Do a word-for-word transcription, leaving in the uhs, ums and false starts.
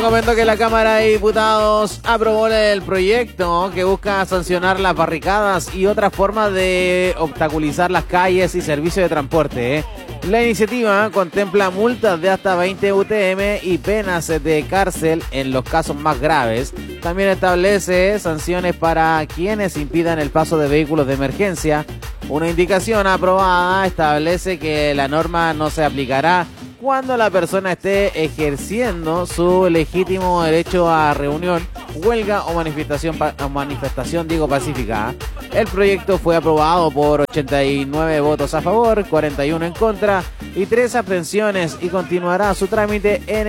Comento que la Cámara de Diputados aprobó el proyecto que busca sancionar las barricadas y otras formas de obstaculizar las calles y servicios de transporte. ¿eh? La iniciativa contempla multas de hasta veinte U T M y penas de cárcel en los casos más graves. También establece sanciones para quienes impidan el paso de vehículos de emergencia. Una indicación aprobada establece que la norma no se aplicará cuando la persona esté ejerciendo su legítimo derecho a reunión, huelga o manifestación, o manifestación digo, pacífica. El proyecto fue aprobado por ochenta y nueve votos a favor, cuarenta y uno en contra y tres abstenciones y continuará su trámite en el